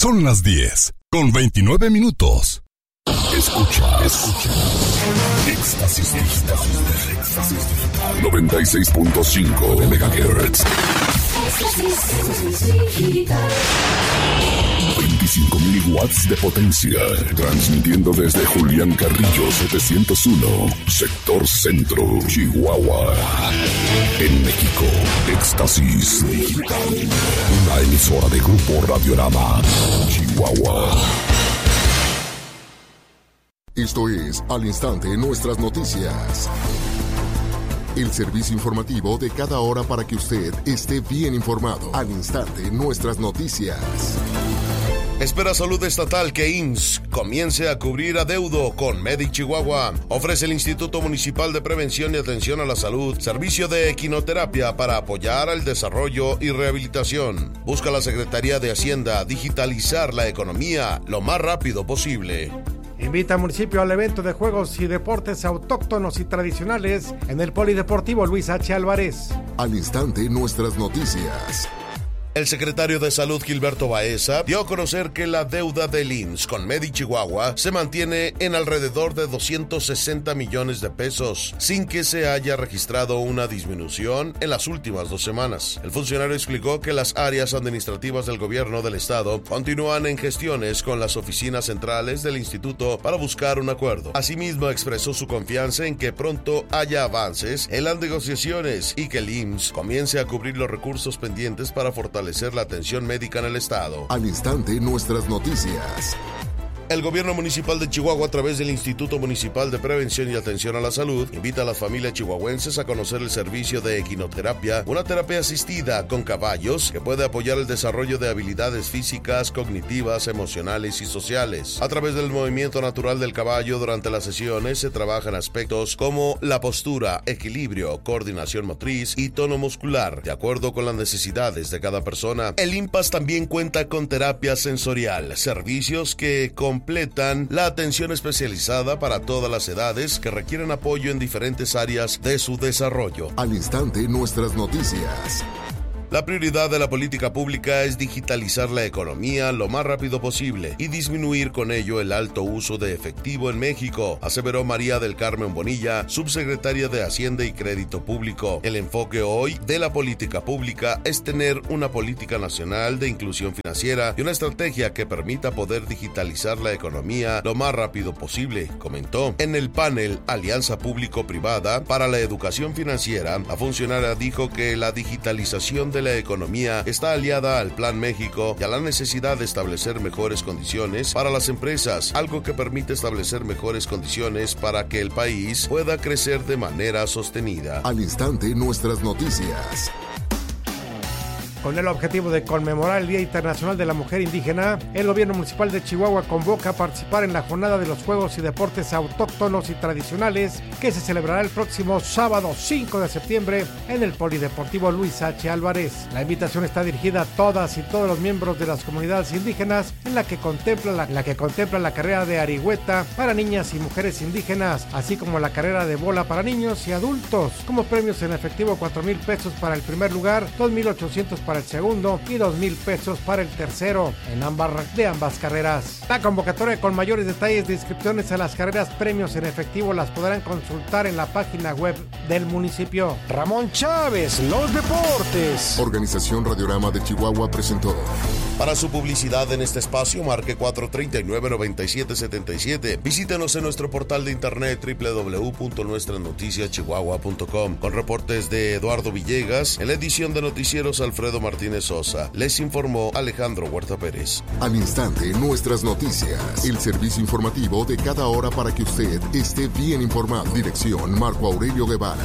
Son las 10:29. Escucha. Éxtasis Digital. 96.5 MHz. 25,000 watts de potencia. Transmitiendo desde Julián Carrillo 701, Sector Centro, Chihuahua. En México, Éxtasis Digital. Una emisora de Grupo Radiorama, Chihuahua. Esto es Al Instante Nuestras Noticias. El servicio informativo de cada hora para que usted esté bien informado. Al Instante Nuestras Noticias. Espera Salud Estatal que IMSS comience a cubrir adeudo con Medic Chihuahua. Ofrece el Instituto Municipal de Prevención y Atención a la Salud servicio de equinoterapia para apoyar al desarrollo y rehabilitación. Busca la Secretaría de Hacienda digitalizar la economía lo más rápido posible. Invita al municipio al evento de juegos y deportes autóctonos y tradicionales en el Polideportivo Luis H. Álvarez. Al Instante Nuestras Noticias. El secretario de Salud, Gilberto Baeza, dio a conocer que la deuda del IMSS con Medic Chihuahua se mantiene en alrededor de 260 millones de pesos, sin que se haya registrado una disminución en las últimas 2 semanas. El funcionario explicó que las áreas administrativas del gobierno del estado continúan en gestiones con las oficinas centrales del instituto para buscar un acuerdo. Asimismo, expresó su confianza en que pronto haya avances en las negociaciones y que el IMSS comience a cubrir los recursos pendientes para fortalecer la atención médica en el estado. Al Instante Nuestras Noticias. El gobierno municipal de Chihuahua, a través del Instituto Municipal de Prevención y Atención a la Salud, invita a las familias chihuahuenses a conocer el servicio de equinoterapia, una terapia asistida con caballos que puede apoyar el desarrollo de habilidades físicas, cognitivas, emocionales y sociales. A través del movimiento natural del caballo durante las sesiones se trabajan aspectos como la postura, equilibrio, coordinación motriz y tono muscular, de acuerdo con las necesidades de cada persona. El IMPAS también cuenta con terapia sensorial, servicios que completan la atención especializada para todas las edades que requieren apoyo en diferentes áreas de su desarrollo. Al Instante Nuestras Noticias. La prioridad de la política pública es digitalizar la economía lo más rápido posible y disminuir con ello el alto uso de efectivo en México, aseveró María del Carmen Bonilla, subsecretaria de Hacienda y Crédito Público. El enfoque hoy de la política pública es tener una política nacional de inclusión financiera y una estrategia que permita poder digitalizar la economía lo más rápido posible, comentó. En el panel Alianza Público-Privada para la Educación Financiera, la funcionaria dijo que la digitalización de la economía está aliada al Plan México y a la necesidad de establecer mejores condiciones para las empresas, algo que permite establecer mejores condiciones para que el país pueda crecer de manera sostenida. Al Instante Nuestras Noticias. Con el objetivo de conmemorar el Día Internacional de la Mujer Indígena, el gobierno municipal de Chihuahua convoca a participar en la jornada de los Juegos y Deportes Autóctonos y Tradicionales que se celebrará el próximo sábado 5 de septiembre en el Polideportivo Luis H. Álvarez. La invitación está dirigida a todas y todos los miembros de las comunidades indígenas en la que contempla la carrera de arihueta para niñas y mujeres indígenas, así como la carrera de bola para niños y adultos. Como premios en efectivo, 4,000 pesos para el primer lugar, 2,800 para el segundo y 2,000 pesos para el tercero en ambas carreras. La convocatoria con mayores detalles de inscripciones a las carreras premios en efectivo las podrán consultar en la página web del municipio. Ramón Chávez, los deportes. Organización Radiorama de Chihuahua presentó. Para su publicidad en este espacio, marque 439-9777. Visítenos en nuestro portal de internet www.nuestranoticiaschihuahua.com con reportes de Eduardo Villegas en la edición de Noticieros Alfredo Martínez Sosa. Les informó Alejandro Huerta Pérez. Al Instante Nuestras Noticias. El servicio informativo de cada hora para que usted esté bien informado. Dirección Marco Aurelio Guevara.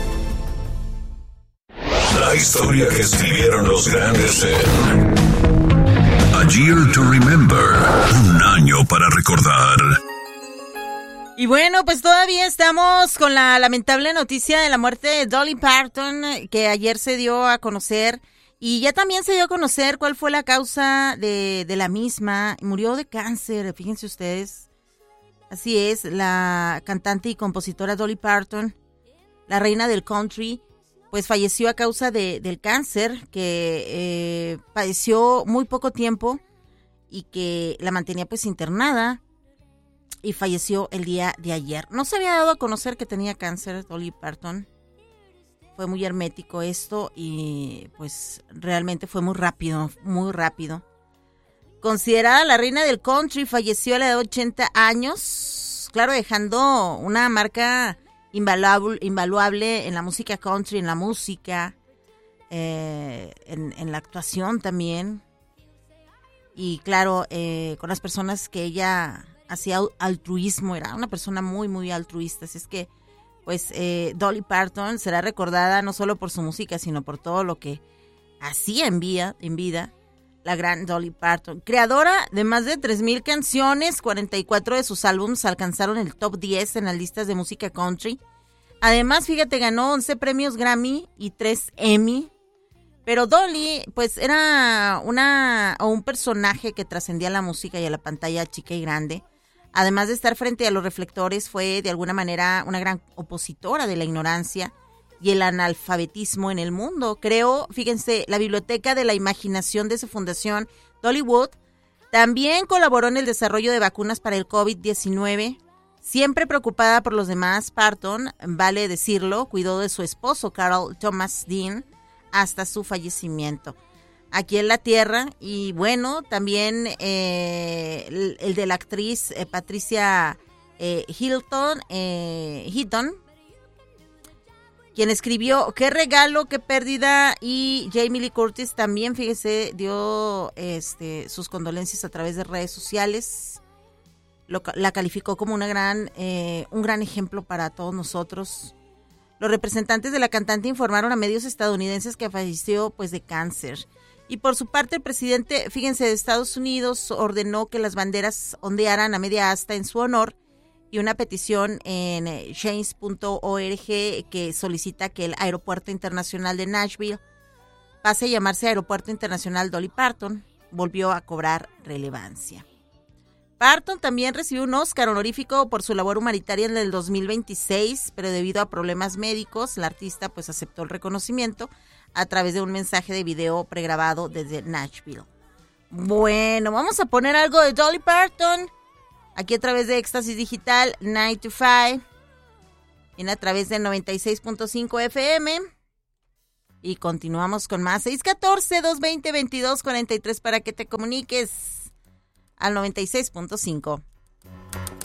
La historia que escribieron los grandes en A Year to Remember, un año para recordar. Y bueno, pues todavía estamos con la lamentable noticia de la muerte de Dolly Parton, que ayer se dio a conocer, y ya también se dio a conocer cuál fue la causa de la misma. Murió de cáncer, fíjense ustedes. Así es, la cantante y compositora Dolly Parton, la reina del country, pues falleció a causa del cáncer que padeció muy poco tiempo y que la mantenía pues internada y falleció el día de ayer. No se había dado a conocer que tenía cáncer Dolly Parton. Fue muy hermético esto y pues realmente fue muy rápido, muy rápido. Considerada la reina del country, falleció a la edad de 80 años, claro, dejando una marca invaluable en la música country, en la música, en la actuación también. Y claro, con las personas que ella hacía altruismo, era una persona muy, muy altruista. Así es que, pues, Dolly Parton será recordada no solo por su música, sino por todo lo que hacía en vida. La gran Dolly Parton, creadora de más de 3,000 canciones, 44 de sus álbumes alcanzaron el top 10 en las listas de música country. Además, fíjate, ganó 11 premios Grammy y 3 Emmy. Pero Dolly, pues, era un personaje que trascendía a la música y a la pantalla chica y grande. Además de estar frente a los reflectores, fue de alguna manera una gran opositora de la ignorancia y el analfabetismo en el mundo. Creó, fíjense, la Biblioteca de la Imaginación de su fundación, Dollywood. También colaboró en el desarrollo de vacunas para el COVID-19. Siempre preocupada por los demás, Parton, vale decirlo, cuidó de su esposo, Carl Thomas Dean, hasta su fallecimiento aquí en la tierra. Y bueno, también el de la actriz Patricia Heaton, quien escribió Qué regalo, qué pérdida, y Jamie Lee Curtis también, fíjese, dio sus condolencias a través de redes sociales. La calificó como un gran ejemplo para todos nosotros. Los representantes de la cantante informaron a medios estadounidenses que falleció pues de cáncer. Y por su parte, el presidente, fíjense, de Estados Unidos ordenó que las banderas ondearan a media asta en su honor, y una petición en change.org que solicita que el Aeropuerto Internacional de Nashville pase a llamarse Aeropuerto Internacional Dolly Parton volvió a cobrar relevancia. Parton también recibió un Oscar honorífico por su labor humanitaria en el 2026, pero debido a problemas médicos, la artista pues aceptó el reconocimiento a través de un mensaje de video pregrabado desde Nashville. Bueno, vamos a poner algo de Dolly Parton aquí a través de Éxtasis Digital 9 to 5, viene a través del 96.5 FM y continuamos con más. 614-220-2243 para que te comuniques al 96.5.